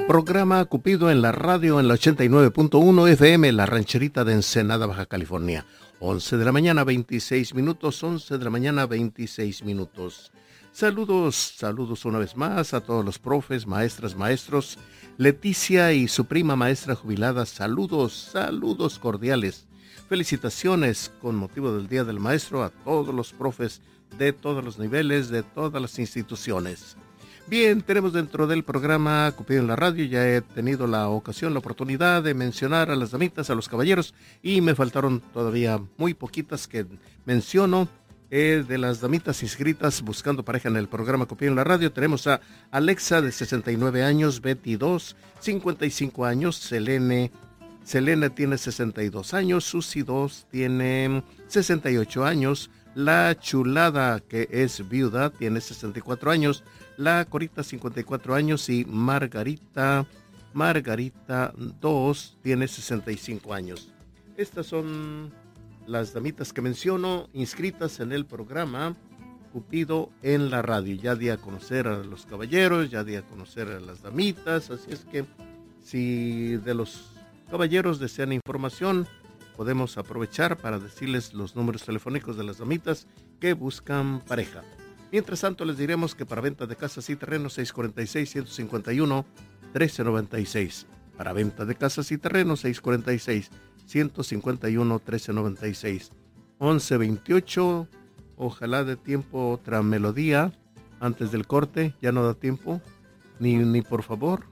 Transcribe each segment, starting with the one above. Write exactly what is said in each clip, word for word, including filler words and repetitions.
Programa Cupido en la radio en la ochenta y nueve punto uno F M, La Rancherita de Ensenada, Baja California. once de la mañana, veintiséis minutos, once de la mañana, veintiséis minutos. Saludos, saludos una vez más a todos los profes, maestras, maestros. Leticia y su prima maestra jubilada, saludos, saludos cordiales. Felicitaciones con motivo del Día del Maestro a todos los profes de todos los niveles, de todas las instituciones. Bien, tenemos dentro del programa Cupido en la radio, ya he tenido la ocasión, la oportunidad de mencionar a las damitas, a los caballeros, y me faltaron todavía muy poquitas que menciono. Eh, de las damitas inscritas buscando pareja en el programa Cupido en la radio, tenemos a Alexa de sesenta y nueve años, Betty dos, cincuenta y cinco años, Selene, Selene tiene sesenta y dos años, Susi dos tiene sesenta y ocho años, La Chulada, que es viuda, tiene sesenta y cuatro años, La Corita cincuenta y cuatro años y Margarita, Margarita dos tiene sesenta y cinco años. Estas son las damitas que menciono inscritas en el programa Cupido en la radio. Ya di a conocer a los caballeros, ya di a conocer a las damitas, así es que si de los caballeros desean información, podemos aprovechar para decirles los números telefónicos de las damitas que buscan pareja. Mientras tanto, les diremos que para venta de casas y terrenos, seis cuatro seis, uno cinco uno, uno tres nueve seis. Para venta de casas y terrenos, seis cuatro seis, uno cinco uno, uno tres nueve seis. once veintiocho, ojalá de tiempo otra melodía antes del corte, ya no da tiempo, ni, ni por favor.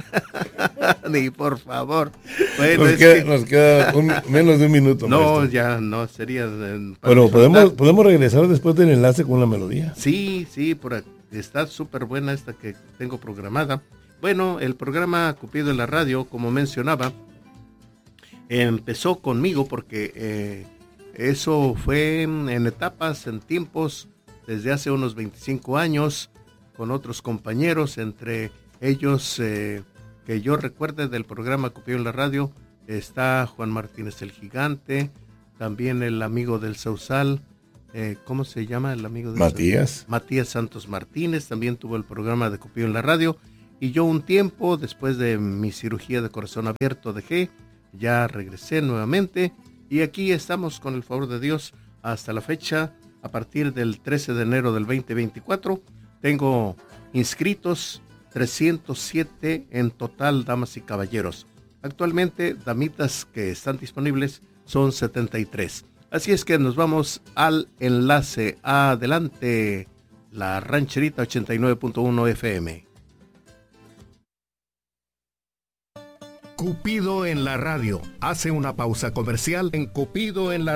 Ni por favor. Bueno, nos, es queda, que... nos queda un, menos de un minuto. No, maestro. ya no sería. Eh, bueno, podemos, podemos regresar después del enlace con la melodía. Sí, sí, por aquí está súper buena esta que tengo programada. Bueno, el programa Cupido en la radio, como mencionaba, empezó conmigo porque eh, eso fue en etapas, en tiempos, desde hace unos veinticinco años, con otros compañeros, entre ellos, eh, que yo recuerde del programa Cupido en la radio, está Juan Martínez el Gigante, también el amigo del Sausal, eh, ¿cómo se llama el amigo del Matías? Sausal? Matías Santos Martínez, también tuvo el programa de Cupido en la radio, y yo un tiempo, después de mi cirugía de corazón abierto, dejé, ya regresé nuevamente, y aquí estamos con el favor de Dios hasta la fecha, a partir del trece de enero del veinte veinticuatro, tengo inscritos trescientos siete en total, damas y caballeros. Actualmente, damitas que están disponibles son setenta y tres. Así es que nos vamos al enlace. Adelante, La Rancherita ochenta y nueve punto uno F M. Cupido en la radio. Hace una pausa comercial en Cupido en la